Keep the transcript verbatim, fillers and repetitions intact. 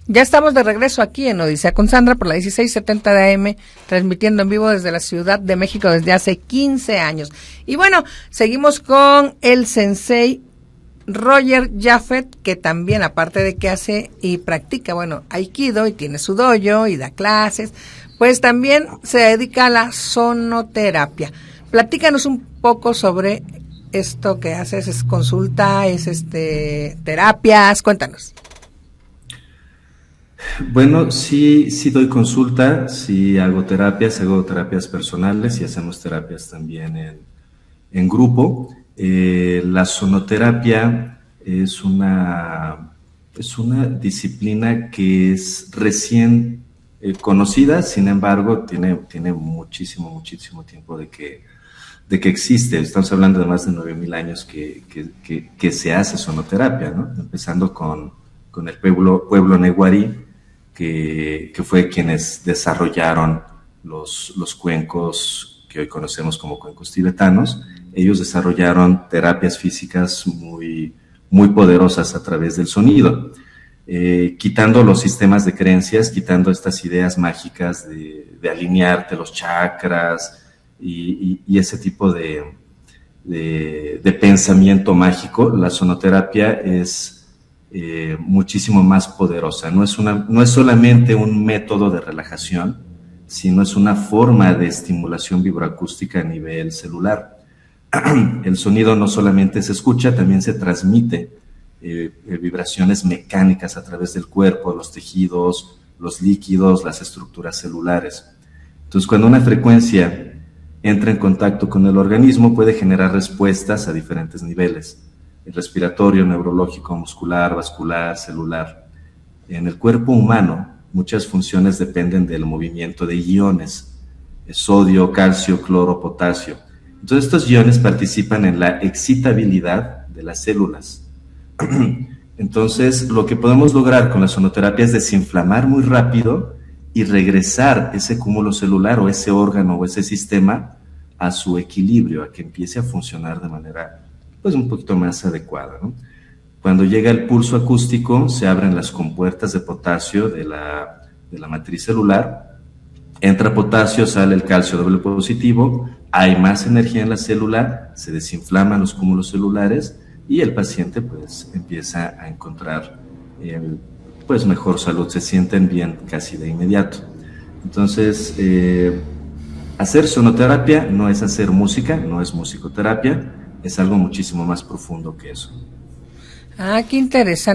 Ya estamos de regreso aquí en Odisea con Sandra por la dieciséis setenta de A M, transmitiendo en vivo desde la Ciudad de México desde hace quince años. Y bueno, seguimos con el sensei Roger Jaffet, que también, aparte de que hace y practica, bueno, aikido y tiene su dojo y da clases, pues también se dedica a la sonoterapia. Platícanos un poco sobre esto que haces, es consulta, es este terapias, cuéntanos. Bueno, sí, sí doy consulta, sí hago terapias, hago terapias personales y hacemos terapias también en, en grupo. Eh, la sonoterapia es una, es una disciplina que es recién eh, conocida, sin embargo, tiene, tiene muchísimo, muchísimo tiempo de que, de que existe. Estamos hablando de más de nueve mil años que, que, que, que se hace sonoterapia, ¿no? Empezando con, con el pueblo, pueblo neguarí, Que, que fue quienes desarrollaron los, los cuencos que hoy conocemos como cuencos tibetanos. Ellos desarrollaron terapias físicas muy, muy poderosas a través del sonido, eh, quitando los sistemas de creencias, quitando estas ideas mágicas de, de alinearte los chakras y, y, y ese tipo de, de, de pensamiento mágico. La sonoterapia es Eh, muchísimo más poderosa. No es, una, no es solamente un método de relajación, sino es una forma de estimulación vibroacústica a nivel celular. El sonido no solamente se escucha, también se transmite eh, eh, vibraciones mecánicas a través del cuerpo, los tejidos, los líquidos, las estructuras celulares. Entonces, cuando una frecuencia entra en contacto con el organismo, puede generar respuestas a diferentes niveles: el respiratorio, neurológico, muscular, vascular, celular. En el cuerpo humano, muchas funciones dependen del movimiento de iones, sodio, calcio, cloro, potasio. Entonces, estos iones participan en la excitabilidad de las células. Entonces, lo que podemos lograr con la sonoterapia es desinflamar muy rápido y regresar ese cúmulo celular o ese órgano o ese sistema a su equilibrio, a que empiece a funcionar de manera pues un poquito más adecuada, ¿no? Cuando llega el pulso acústico, se abren las compuertas de potasio de la, de la matriz celular, entra potasio, sale el calcio doble positivo, hay más energía en la célula, se desinflaman los cúmulos celulares y el paciente pues empieza a encontrar eh, pues mejor salud, se sienten bien casi de inmediato. Entonces, eh, hacer sonoterapia no es hacer música, no es musicoterapia, es algo muchísimo más profundo que eso. Ah, qué interesante.